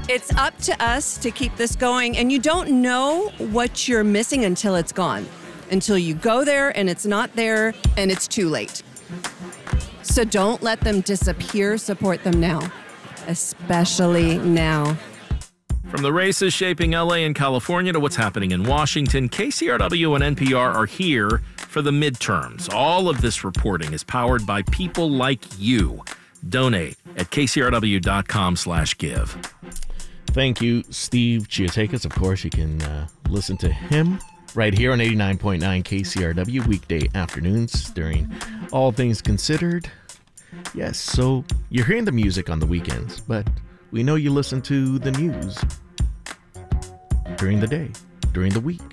It's up to us to keep this going, and you don't know what you're missing until it's gone. Until you go there and it's not there and it's too late. So don't let them disappear. Support them now, especially now. From the races shaping LA and California to what's happening in Washington, KCRW and NPR are here for the midterms. All of this reporting is powered by people like you. Donate at kcrw.com/give. Thank you, Steve Chiotakis. Of course, you can listen to him right here on 89.9 KCRW weekday afternoons during All Things Considered. Yes, so you're hearing the music on the weekends, but we know you listen to the news during the day, during the week.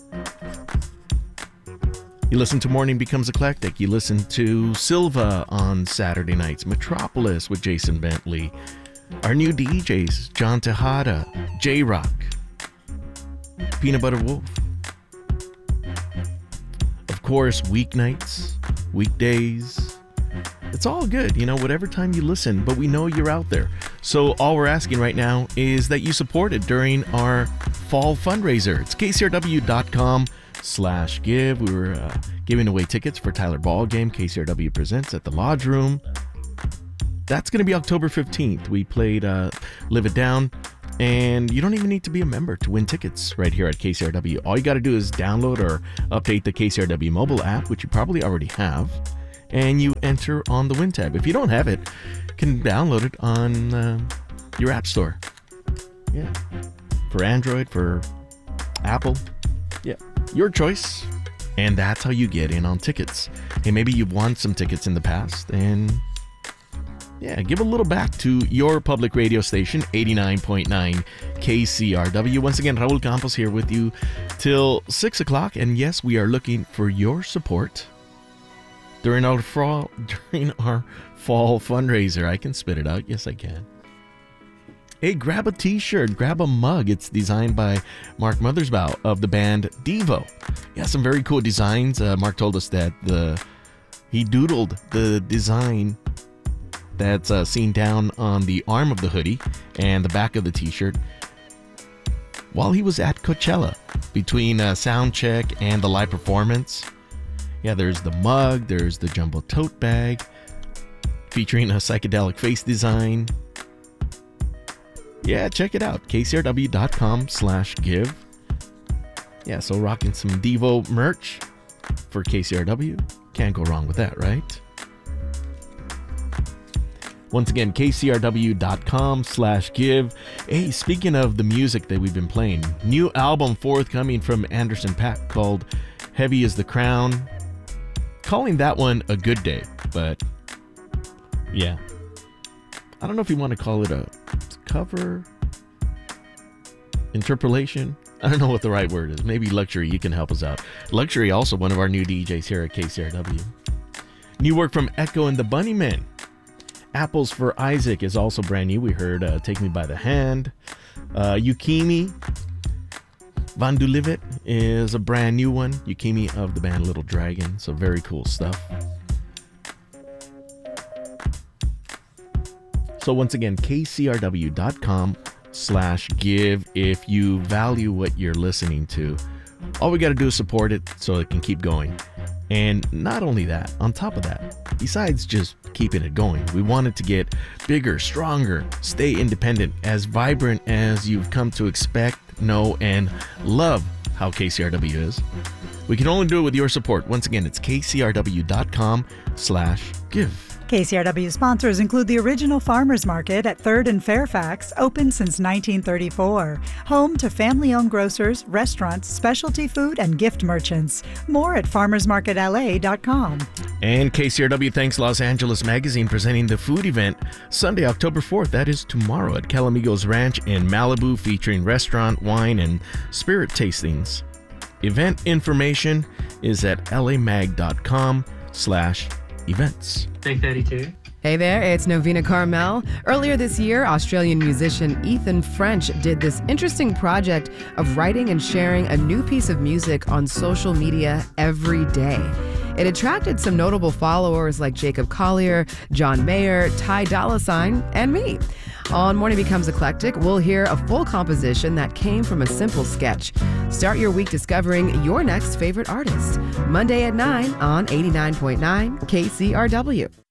You listen to Morning Becomes Eclectic. You listen to Silva on Saturday nights, Metropolis with Jason Bentley. Our new DJs, John Tejada, J-Rock, Peanut Butter Wolf. Of course, weeknights, weekdays. It's all good, whatever time you listen, but we know you're out there. So all we're asking right now is that you support it during our fall fundraiser. It's kcrw.com/give. We were giving away tickets for Tyler Ball Game, KCRW Presents at the Lodge Room. That's going to be October 15th. We played Live It Down, and you don't even need to be a member to win tickets right here at KCRW. All you got to do is download or update the KCRW mobile app, which you probably already have, and you enter on the win tab. If you don't have it, you can download it on your app store. Yeah, for Android, for Apple. Yeah, your choice. And that's how you get in on tickets. Hey, maybe you've won some tickets in the past, and give a little back to your public radio station, 89.9 KCRW. Once again, Raul Campos here with you till 6 o'clock. And yes, we are looking for your support during our fall fundraiser. I can spit it out. Yes, I can. Hey, grab a t-shirt, grab a mug. It's designed by Mark Mothersbaugh of the band Devo. Yeah, some very cool designs. Mark told us that he doodled the design that's seen down on the arm of the hoodie and the back of the t-shirt while he was at Coachella between sound check and the live performance. Yeah, there's the mug, there's the jumbo tote bag featuring a psychedelic face design. Yeah, check it out, kcrw.com/give. Yeah, so rocking some Devo merch for KCRW. Can't go wrong with that, right? Once again, kcrw.com/give. Hey, speaking of the music that we've been playing, new album forthcoming from Anderson .Paak called Heavy is the Crown. Calling that one a good day, but yeah. I don't know if you want to call it a cover, interpolation. I don't know what the right word is. Maybe Luxury, you can help us out. Luxury, also one of our new DJs here at KCRW. New work from Echo and the Bunnymen. Apples for Isaac is also brand new. We heard Take Me By the Hand. Yukimi Van Dulivet is a brand new one. Yukimi of the band Little Dragon. So very cool stuff. So once again, kcrw.com/give if you value what you're listening to. All we got to do is support it so it can keep going. And not only that, on top of that, besides just keeping it going, we want it to get bigger, stronger, stay independent, as vibrant as you've come to expect, know, and love how KCRW is. We can only do it with your support. Once again, it's kcrw.com/give. KCRW sponsors include the original Farmers Market at 3rd and Fairfax, open since 1934. Home to family-owned grocers, restaurants, specialty food, and gift merchants. More at farmersmarketla.com. And KCRW thanks Los Angeles Magazine presenting the food event Sunday, October 4th. That is tomorrow at Calamigos Ranch in Malibu, featuring restaurant, wine, and spirit tastings. Event information is at lamag.com/events. Take 32. Hey there, it's Novena Carmel. Earlier this year, Australian musician Ethan French did this interesting project of writing and sharing a new piece of music on social media every day. It attracted some notable followers like Jacob Collier, John Mayer, Ty Dolla $ign, and me. On Morning Becomes Eclectic, we'll hear a full composition that came from a simple sketch. Start your week discovering your next favorite artist. Monday at 9 on 89.9 KCRW.